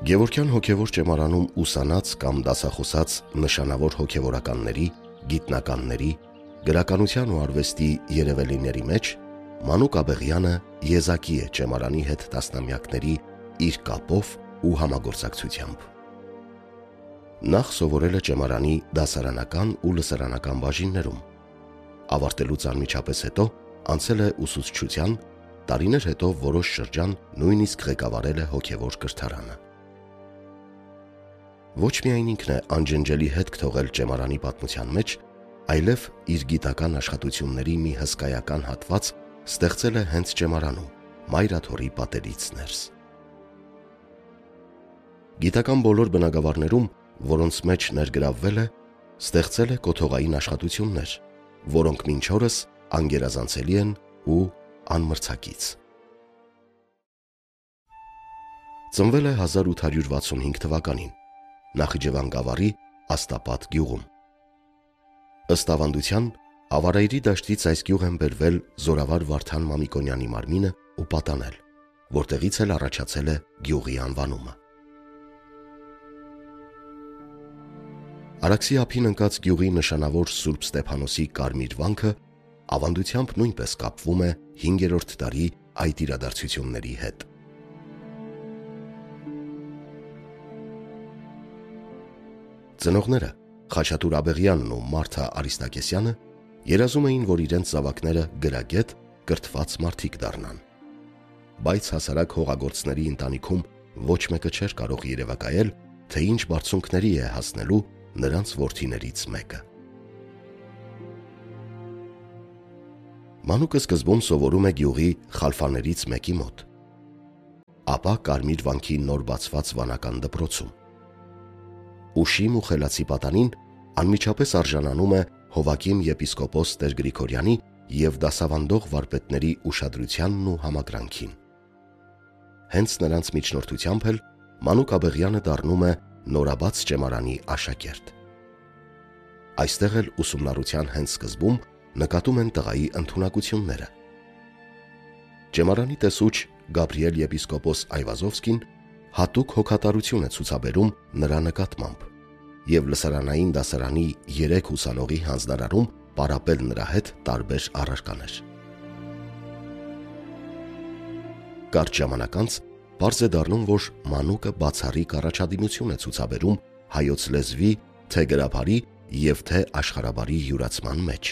Գևորգյան հոգևոր ճեմարանում ուսանած կամ դասախոսած նշանավոր հոգևորականների, գիտնականների, գրականության ու արվեստի երևելիների մեջ Մանուկ Աբեղյանը եզակի է ճեմարանի հետ տասնամյակների իր կապով ու համագործակցությամբ։ Նախ սովորել է ճեմարանի դասարանական ու լսարանական բաժիններում, ավարտելուց անմիջապես հետո անցել է ուսուցչության, տարիներ հետո որոշ շրջան նույնիսկ ղեկավարել է հոգևոր կրթարանը։ Ոչ միայն ինքն է անջնջելի հետք թողել ճեմարանի պատմության մեջ, այլև իր գիտական աշխատությունների մի հսկայական հատված ստեղծել է հենց ճեմարանում, մայրաթորի պատերից ներս։ Գիտական բոլոր բնագավառներում, որոնց մեջ ներգրավվել է, ստեղծել է կոթողային աշխատություններ, որոնք մինչ օրս անգերազանցելի են ու անմրցակից։ Ծնվել է 1865 թվականին Նախիջևան գավառի Աստապատ գյուղում։ Ըստ ավանդության, Ավարայրի դաշտից այս գյուղ են բերվել Զորավար Վարդան Մամիկոնյանի մարմինը ու պատանել, որտեղից էլ առաջացել է գյուղի անվանումը։ Արաքսի ափին ընկած գյուղի նշանավոր Սուրբ Ստեփանոսի կարմիր վանքը ավանդությամբ նույնպես կապվում է 5-րդ դարի այդ իրադարձությունների հետ։ Ծնողները Խաչատուր Աբեղյանն ու Մարթա Արիստակեսյանը երազում էին, որ իրենց զավակները գրագետ, կրթված մարդիկ դառնան։ Բայց հասարակ հողագործների ընտանիքում ոչ մեկը չէր կարող երևակայել, թե ինչ բարձունքների է հասնելու նրանց որդիներից մեկը։ Մանուկը սկզբում սովորում է գյուղի խալֆաներից մեկի մոտ, ապա Կարմիր վանքի նոր բացված վանական դպրոցում։ Ուշիմ ու խելացի պատանին անմիջապես արժանանում է Հովակիմ եպիսկոպոս Տեր Գրիգորյանի և դասավանդող վարպետների ուշադրությանն ու համակրանքին։ Հենց նրանց միջնորդությամբ էլ Մանուկ Աբեղյանը դառնում է նորաբաց ճեմարանի աշակերտ։ Այստեղ էլ ուսումնառության հենց սկզբում նկատում են տղայի ընդունակությունները։ Ճեմարանի տեսուչ Գաբրիել եպիսկոպոս Այվազովսկին հատուկ հոգատարություն է ցուցաբերում նրա նկատմամբ և լսարանային դասարանի 3 ուսանողի հանձնարարում պարապել նրա հետ տարբեր առարկաներ։ Կարճ ժամանակ անց պարզ է դառնում, որ Մանուկը բացառիկ առաջադիմություն է ցուցաբերում հայոց լեզվի թե գրաբարի և թե աշխարհաբարի յուրացման մեջ։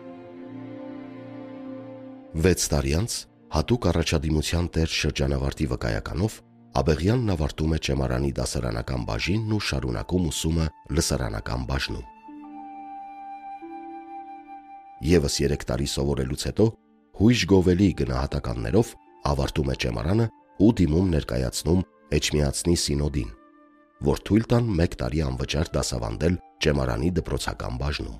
6 տարի անց հատուկ առաջադիմության տեր շրջանավարտի վկայականով Աբեղյանն ավարտում է ճեմարանի դասարանական բաժինն ու շարունակում ուսումը լսարանական բաժնում։ Եվս 3 տարի սովորելուց հետո հույժ գովելի գնահատականներով ավարտում է ճեմարանը ու դիմում ներկայացնում Էջմիածնի սինոդին, որ թույլ տան 1 տարի անվճար դասավանդել ճեմարանի դպրոցական բաժնում։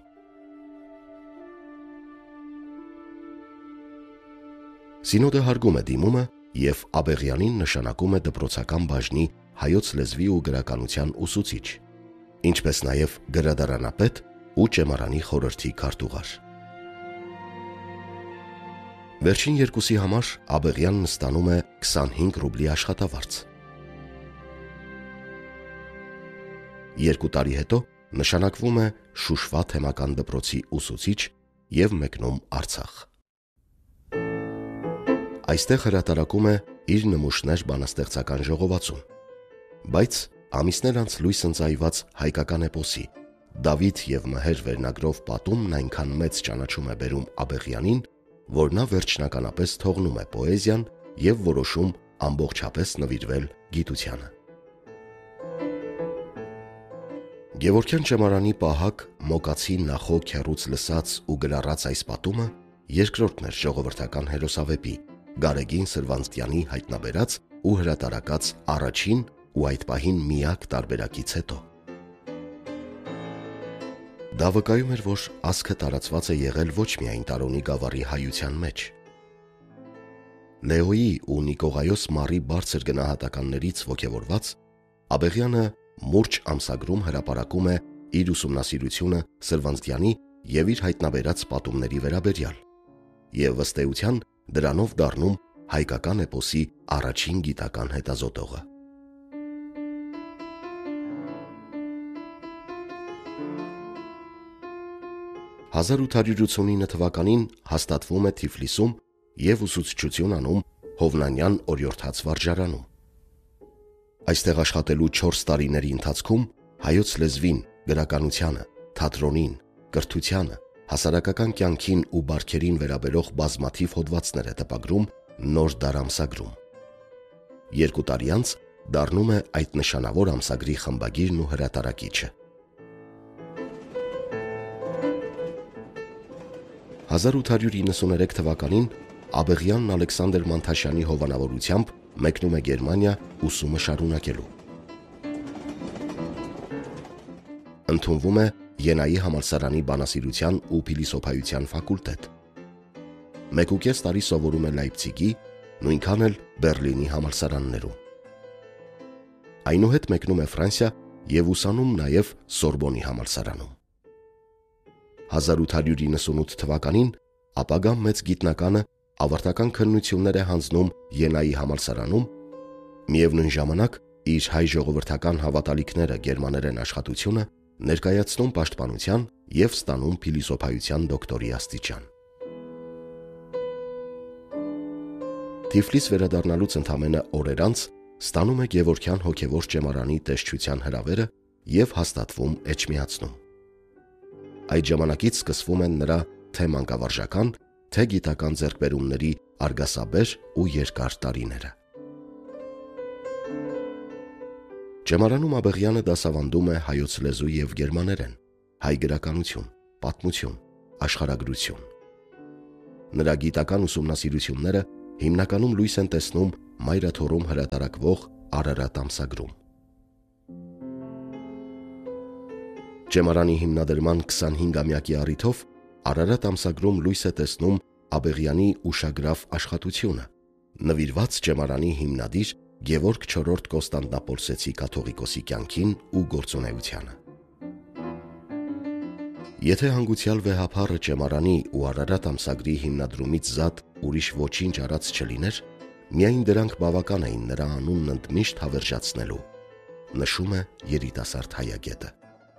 Սինոդը հարգում է դիմումը և Աբեղյանին նշանակում է դպրոցական բաժնի հայոց լեզվի ու գրականության ուսուցիչ, ինչպես նաև գրադարանապետ ու ճեմարանի խորհրդի քարտուղար։ Վերջին 2-ի համար Աբեղյանն ստանում է 25 ռուբլի աշխատավարձ։ 2 տարի հետո նշանակվում է Շուշվա թեմական դպրոցի ուսուցիչ և մեկնում Արցախ։ Այստեղ հրատարակում է իր նմուշներ բանաստեղծական ժողովածուն, բայց ամիսներ անց լույս ընծայված հայկական էպոսի Դավիթ և Մհեր վերնագրով պատումն այնքան մեծ ճանաչում է բերում Աբեղյանին, որ նա վերջնականապես թողնում է պոեզիան և որոշում ամբողջապես նվիրվել գիտությանը։ Գևորգյան ճեմարանի պահակ Մոկացի նախո քեռուց լսած ու գրառած այս պատումը երկրորդն էր ժողովրդական հերոսավեպի Գարեգին Սրվանցկյանի հայտնաբերած ու հրատարակած առաջին ու այդ պահին միակ տարբերակից հետո։ Դա վկայում էր, որ ասքը տարածված է եղել ոչ միայն Տարոնի գավառի հայության մեջ։ Լեոյի ու Նիկողայոս Մարի բարձր գնահատականներից ոգևորված Աբեղյանը մուրճ ամսագրում հրապարակում է իր ուսումնասիրությունը Սրվանցկյանի և իր հայտնաբերած պատումների վերաբերյալ և ըստ էության դրանով դառնում հայկական էպոսի առաջին գիտական հետազոտողը։ 1889 թվականին հաստատվում է Թիֆլիսում և ուսուցչություն անում Հովնանյան օրիորդաց վարժարանում։ Այստեղ աշխատելու 4 տարիների ընթացքում հայոց լեզվին, գրականությանը, թատրոնին, կրթությանը, հասարակական կյանքին ու բարքերին վերաբերող բազմաթիվ հոդվածներ է տպագրում, նոր դար ամսագրում։ 2 տարի անց դառնում է այդ նշանավոր ամսագրի խմբագիրն ու հրատարակիչը։ 1893 թվականին Աբեղյանն Ալեքսանդր Մանթաշյանի հովանավորությամբ մեկնում է Գերմանիա ուսումը շարունակելու։ Ընդունվում է Յենայի համալսարանի բանասիրության ու փիլիսոփայության ֆակուլտետ։ 1.5 տարի սովորում է Լայպցիգի, նույնքան էլ Բերլինի համալսարաններում։ Այնուհետ մեկնում է Ֆրանսիա և ուսանում նաև Սորբոնի համալսարանում։ 1898 թվականին ապագա մեծ գիտնականը ավարտական քննություններ է հանձնում Յենայի համալսարանում, միևնույն ժամանակ իր հայ ժողովրդական հավատալիքները գերմաներեն աշխատությունը ներկայացնում պաշտպանության և ստանում փիլիսոփայության դոկտորի աստիճան։ Թիֆլիս վերադառնալուց ընդամենը օրեր անց ստանում է Գևորգյան հոգևոր ճեմարանի տեսչության հրավերը և հաստատվում Էջմիածնում։ Այդ ժամանակից սկսվում են նրա թե մանկավարժական, թե գիտական ձեռքբերումների արգասաբեր ու երկար տարիները։ Ճեմարանում Աբեղյանը դասավանդում է հայոց լեզու և գերմաներեն, հայ գրականություն, պատմություն, աշխարհագրություն։ Նրա գիտական ուսումնասիրությունները հիմնականում լույս են տեսնում Մայրաթոռում հրատարակվող Արարատ ամսագրում։ Ճեմարանի հիմնադրման 25-ամյակի առիթով Արարատ ամսագրում լույս է տեսնում Աբեղյանի ուշագրավ աշխատությունը, նվիրված ճեմարանի հիմնադիր Գևորգ IV Կոստանդնապոլսեցի կաթողիկոսի կյանքին ու գործունեությանը։ Եթե հանգուցյալ վեհափառը ճեմարանի ու Արարատ ամսագրի հիմնադրումից զատ ուրիշ ոչինչ արած չլիներ, միայն դրանք բավական էին նրա անունն ընդմիշտ հավերժացնելու, նշում է երիտասարդ հայագետը։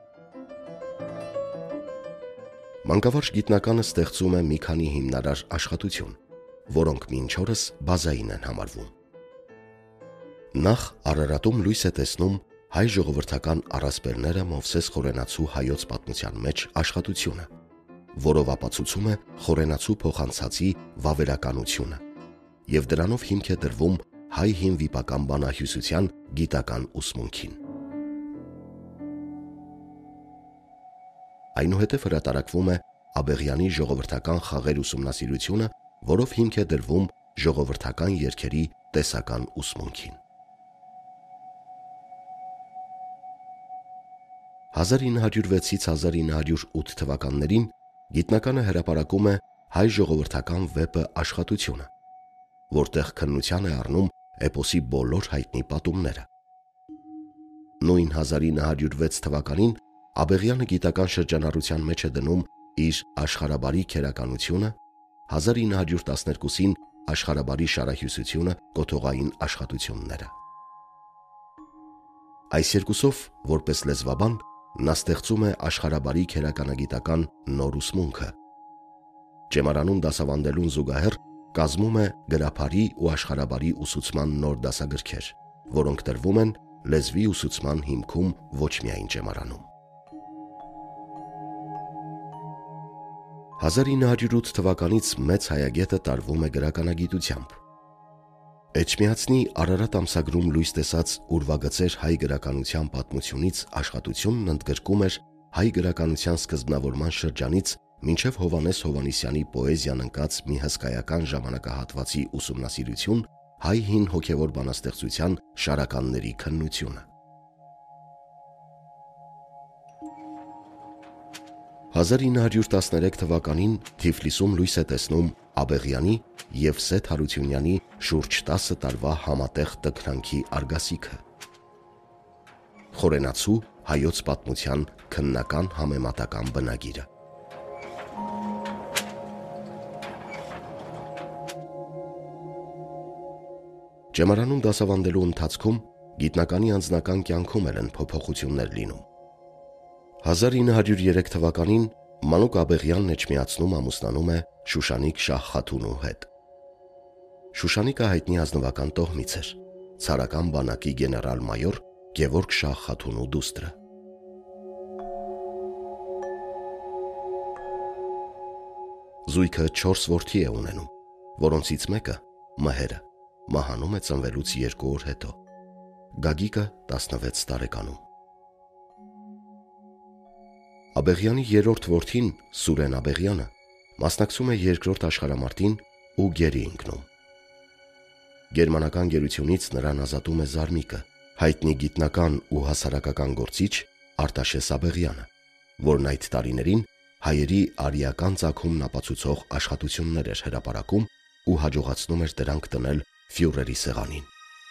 Մանկավարժ գիտնականը ստեղծում է մի քանի հիմնարար աշխատություն, որոնք մինչ օրս բազային են համարվում։ Նախ Արարատում լույս է տեսնում հայ ժողովրդական առասպելները Մովսես Խորենացու հայոց պատմության մեջ աշխատությունը, որով ապացուցում է Խորենացու փոխանցածի վավերականությունը, և դրանով հիմք է դրվում հայ հին վիպական բանահյուսության գիտական ուսմունքին։ Այնուհետև հրատարակվում է Աբեղյանի ժողովրդական խաղեր ուսումնասիրությունը, որով հիմք է դրվում ժողովրդական երգերի տեսական ուսմունքին։ 1906-ից 1908 թվականներին գիտնականը հրապարակում է հայ ժողովրդական վեպը «Աշխատությունը», որտեղ քննության է առնում էպոսի բոլոր հայտնի պատումները։ Նույն 1906 թվականին Աբեղյանը գիտական շրջանառության մեջ է դնում իր «Աշխարհաբարի քերականությունը», 1912-ին «Աշխարհաբարի շարահյուսությունը» կոթողային աշխատությունները։ Այս երկուսով, որպես լեզվաբան, նա ստեղծում է աշխարհաբարի քերականագիտական նոր ուսմունքը։ Ճեմարանում դասավանդելուն զուգահեռ կազմում է գրաբարի ու աշխարհաբարի ուսուցման նոր դասագրքեր, որոնք տրվում են լեզվի ուսուցման հիմքում ոչ միայն ճեմարանում։ 1908 թվականից մեծ հայագետը տարվում է գրականագիտությամբ։ Էջմիածնի Արարատ ամսագրում լույս տեսած ուրվագծեր հայ գրականության պատմությունից աշխատությունն ընդգրկում էր հայ գրականության սկզբնավորման շրջանից մինչև Հովհաննես Հովհաննիսյանի պոեզիան ընկած մի հսկայական ժամանակահատվածի ուսումնասիրություն, հայ հին հոգևոր բանաստեղծության շարականների քննությունը։ 1913 թվականին Թիֆլիսում լույս է տեսնում Աբեղյանի և Սեթ Հարությունյանի շուրջ 10 տարվա համատեղ տքնանքի արգասիքը։ Խորենացու հայոց պատմության քննական համեմատական բնագիրը։ Ճեմարանում դասավանդելու ընթացքում գիտնականի անձնական կյանքում էլ են փոփոխություններ լինում։ 1903 թվականին Մանուկ Աբեղյանն էջմիածնում ամուսնանում է Շուշանիկ Շահ Խաթունու հետ։ Շուշանիկը հայտնի ազնվական տոհմից էր, ցարական բանակի գեներալ-մայոր Գևորգ Շահ Խաթունու դուստրը։ Զույգը 4 որդի է ունենում, որոնցից մեկը՝ Մհերը, մահանում է ծնվելուց 2 օր հետո, Գագիկը 16 տարեկանում։ Աբեղյանի երրորդ որդին՝ Սուրեն Աբեղյանը, մասնակցում է երկրորդ աշխարհամարտին ու գերի ընկնում։ Գերմանական գերությունից նրան ազատում է Զարմիկը, հայտնի գիտնական ու հասարակական գործիչ Արտաշես Աբեղյանը, որն այդ տարիներին հայերի արիական ծագումն ապացուցող աշխատություններ էր հրապարակում ու հաջողացնում էր դրանք դնել ֆյուրերի սեղանին։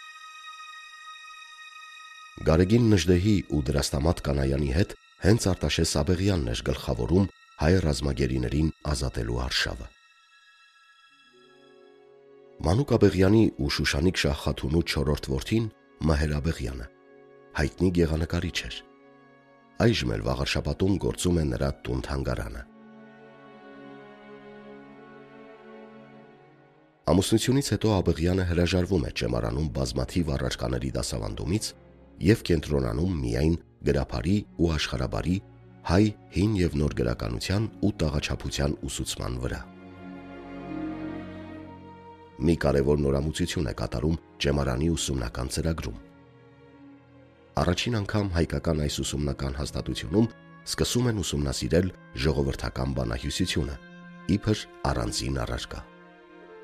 Գարեգին Նժդեհի ու Դրաստամատ Կանայանի հետ հենց Արտաշես Աբեղյանն էր գլխավորում հայ ռազմագերիներին ազատելու արշավը։ Մանուկ Աբեղյանի ու Շուշանիկ Շահ Խաթունու 4-րդ որդին Մհեր Աբեղյանը հայտնի գեղանկարիչ էր։ Այժմ էլ Վաղարշապատում գործում է նրա տուն-թանգարանը։ Ամուսնությունից հետո Աբեղյանը հրաժարվում է ճեմարանում բազմաթիվ առարկաների դասավանդումից և կենտրոնանում միայն գրաբարի ու աշխարհաբարի, հայ հին և նոր գրականության ու տաղաչափության ուսուցման վրա։ Մի կարևոր նորամուծություն է կատարում ճեմարանի ուսումնական ծրագրում։ Առաջին անգամ հայկական այս ուսումնական հաստատությունում սկսում են ուսումնասիրել ժողովրդական բանահյուսությունը, իբր առանձին առարկա։